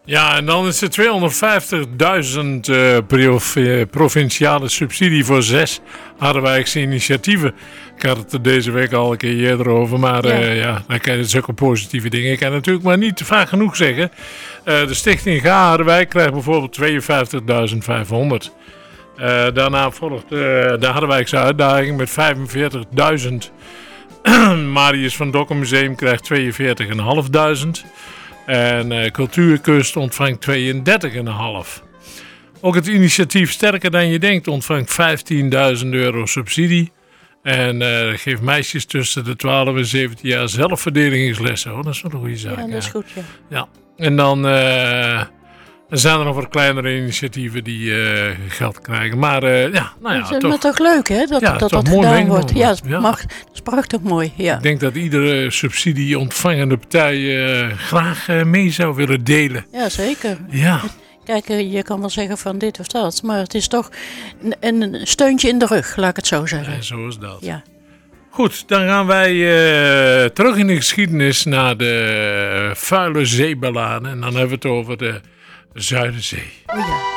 Ja, en dan is er 250.000 provinciale subsidie voor 6 Harderwijkse initiatieven. Ik had het er deze week al een keer eerder over, maar dan kan je zulke positieve dingen. Ik kan natuurlijk maar niet vaak genoeg zeggen. De stichting Ga Harderwijk krijgt bijvoorbeeld 52.500. Daarna volgt de Harderwijkse uitdaging met 45.000. Marius van Dokkenmuseum krijgt 42.500. En Cultuurkust ontvangt 32,5. Ook het initiatief Sterker dan je denkt ontvangt €15.000 subsidie. En geeft meisjes tussen de 12 en 17 jaar zelfverdedigingslessen. Oh, dat is wel een goede zaak. Ja, dat is goed, ja. En dan zijn er nog wat kleinere initiatieven die geld krijgen. Maar dat is toch leuk, hè? Dat gedaan wordt. Ja, dat is prachtig mooi. Ja. Ik denk dat iedere subsidie ontvangende partij graag mee zou willen delen. Ja, zeker. Ja. Kijk, je kan wel zeggen van dit of dat, maar het is toch een steuntje in de rug, laat ik het zo zeggen. En zo is dat. Ja. Goed, dan gaan wij terug in de geschiedenis naar de vuile zeeballade. En dan hebben we het over de Zuiderzee. Oh ja.